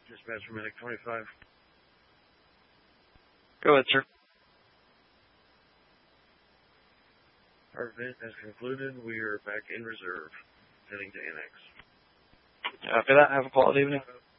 Dispatch for Medic 25. Go ahead, sir. Our event has concluded. We are back in reserve, heading to Annex. After that, have a quality evening.